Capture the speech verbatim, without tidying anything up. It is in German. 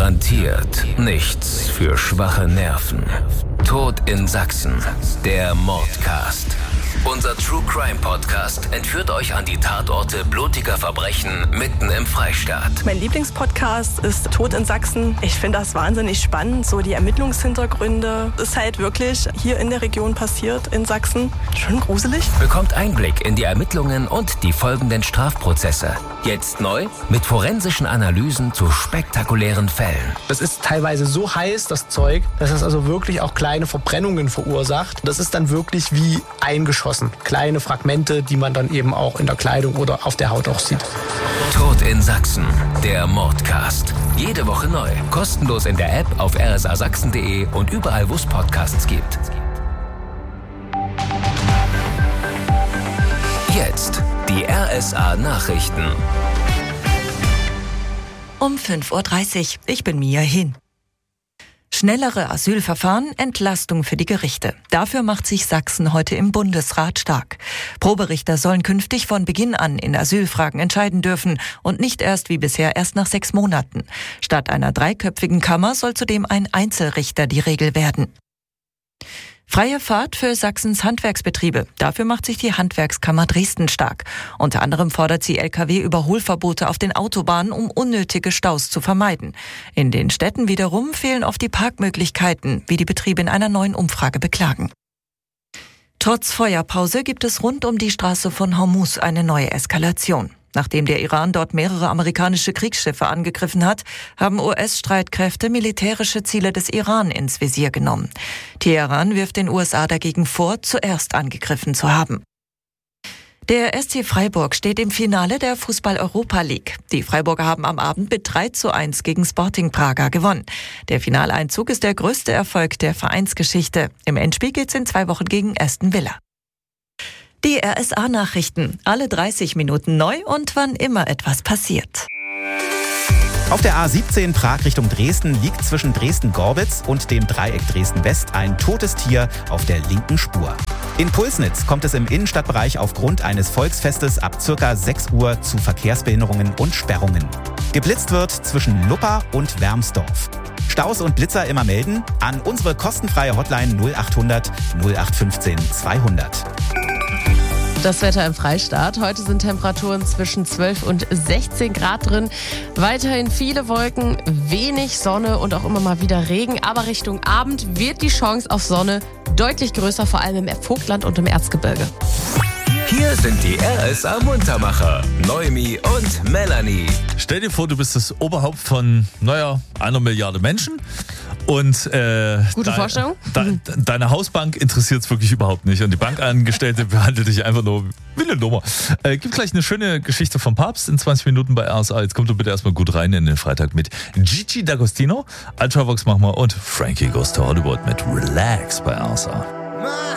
Garantiert nichts für schwache Nerven. Tod in Sachsen, der Mordcast. Unser True Crime Podcast entführt euch an die Tatorte blutiger Verbrechen mitten im Freistaat. Mein Lieblingspodcast ist Tod in Sachsen. Ich finde das wahnsinnig spannend, so die Ermittlungshintergründe. Das ist halt wirklich hier in der Region passiert, in Sachsen. Schon gruselig. Bekommt Einblick in die Ermittlungen und die folgenden Strafprozesse. Jetzt neu mit forensischen Analysen zu spektakulären Fällen. Das ist teilweise so heiß, das Zeug, dass es also wirklich auch kleine Verbrennungen verursacht. Das ist dann wirklich wie eingeschossen. Kleine Fragmente, die man dann eben auch in der Kleidung oder auf der Haut auch sieht. Tod in Sachsen, der Mordcast. Jede Woche neu. Kostenlos in der App, auf r s a sachsen punkt d e und überall, wo es Podcasts gibt. Jetzt die R S A-Nachrichten. Um fünf Uhr dreißig. Ich bin Mia Hin. Schnellere Asylverfahren, Entlastung für die Gerichte. Dafür macht sich Sachsen heute im Bundesrat stark. Proberichter sollen künftig von Beginn an in Asylfragen entscheiden dürfen und nicht erst wie bisher erst nach sechs Monaten. Statt einer dreiköpfigen Kammer soll zudem ein Einzelrichter die Regel werden. Freie Fahrt für Sachsens Handwerksbetriebe. Dafür macht sich die Handwerkskammer Dresden stark. Unter anderem fordert sie L K W-Überholverbote auf den Autobahnen, um unnötige Staus zu vermeiden. In den Städten wiederum fehlen oft die Parkmöglichkeiten, wie die Betriebe in einer neuen Umfrage beklagen. Trotz Feuerpause gibt es rund um die Straße von Hormuz eine neue Eskalation. Nachdem der Iran dort mehrere amerikanische Kriegsschiffe angegriffen hat, haben U S-Streitkräfte militärische Ziele des Iran ins Visier genommen. Teheran wirft den U S A dagegen vor, zuerst angegriffen zu haben. Der S C Freiburg steht im Finale der Fußball-Europa League. Die Freiburger haben am Abend mit drei zu eins gegen Sporting Braga gewonnen. Der Finaleinzug ist der größte Erfolg der Vereinsgeschichte. Im Endspiel geht's in zwei Wochen gegen Aston Villa. Die R S A-Nachrichten, alle dreißig Minuten neu und wann immer etwas passiert. Auf der A siebzehn Prag Richtung Dresden liegt zwischen Dresden-Gorbitz und dem Dreieck Dresden-West ein totes Tier auf der linken Spur. In Pulsnitz kommt es im Innenstadtbereich aufgrund eines Volksfestes ab ca. sechs Uhr zu Verkehrsbehinderungen und Sperrungen. Geblitzt wird zwischen Luppa und Wermsdorf. Staus und Blitzer immer melden an unsere kostenfreie Hotline null achthundert null acht fünfzehn zweihundert. Das Wetter im Freistaat. Heute sind Temperaturen zwischen zwölf und sechzehn Grad drin. Weiterhin viele Wolken, wenig Sonne und auch immer mal wieder Regen. Aber Richtung Abend wird die Chance auf Sonne deutlich größer, vor allem im Vogtland und im Erzgebirge. Hier sind die R S A-Muntermacher, Noemi und Melanie. Stell dir vor, du bist das Oberhaupt von, naja, einer Milliarde Menschen. Und äh, Gute de- Vorstellung. De- deine Hausbank interessiert es wirklich überhaupt nicht. Und die Bankangestellte behandelt dich einfach nur wie eine Nummer. Äh, gibt gleich eine schöne Geschichte vom Papst in zwanzig Minuten bei R S A. Jetzt kommt du bitte erstmal gut rein in den Freitag mit Gigi D'Agostino, Ultravox machen wir und Frankie Goes to Hollywood mit Relax bei R S A.